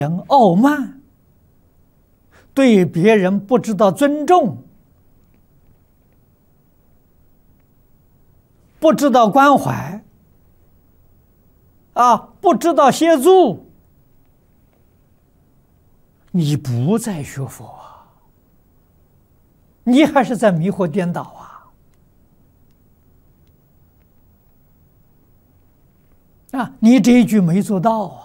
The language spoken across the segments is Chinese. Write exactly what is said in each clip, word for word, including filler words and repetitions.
人傲慢，对别人不知道尊重，不知道关怀，啊，不知道协助，你不在学佛啊，你还是在迷惑颠倒啊！啊，你这一句没做到啊！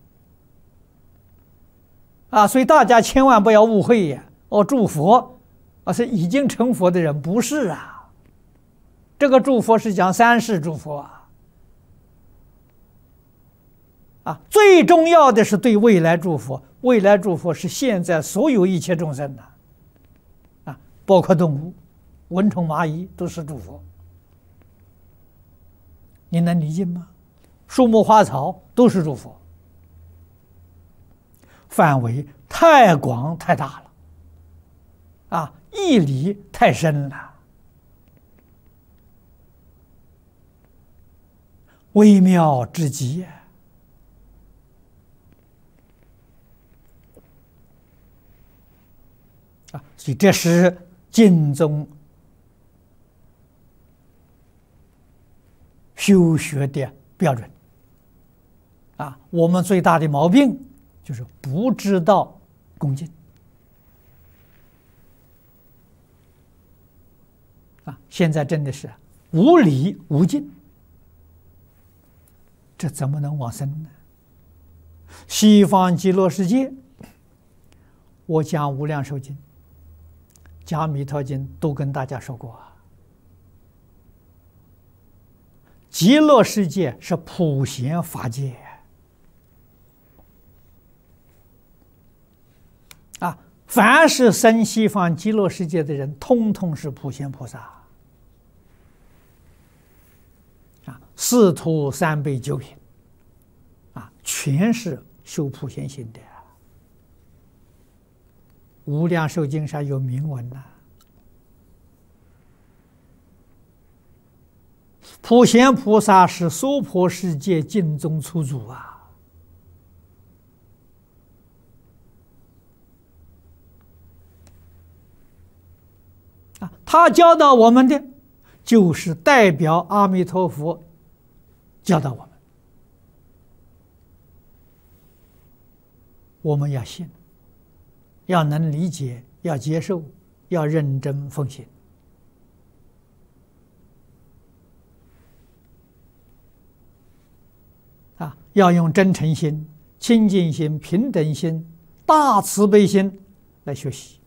啊，所以大家千万不要误会呀！哦，祝佛，啊，是已经成佛的人，不是啊。这个祝佛是讲三世祝福啊。啊，最重要的是对未来祝福，未来祝福是现在所有一切众生的，啊，包括动物、蚊虫、蚂蚁都是祝福。你能理解吗？树木花草都是祝福。范围太广太大了，啊，义理太深了，微妙之极啊！所以这是经宗修学的标准啊！我们最大的毛病就是不知道恭敬啊！现在真的是无礼无敬，这怎么能往生呢？西方极乐世界，我讲《无量寿经》、讲《弥陀经》都跟大家说过啊。极乐世界是普贤法界。啊，凡是生西方极乐世界的人，通通是普贤菩萨。啊，四徒三辈九品，啊，全是修普贤行的。无量寿经上有明文呐、啊，普贤菩萨是娑婆世界净宗初祖啊。啊，他教导我们的，就是代表阿弥陀佛教导我们，我们要信，要能理解，要接受，要认真奉行。啊，要用真诚心、清净心、平等心、大慈悲心来学习。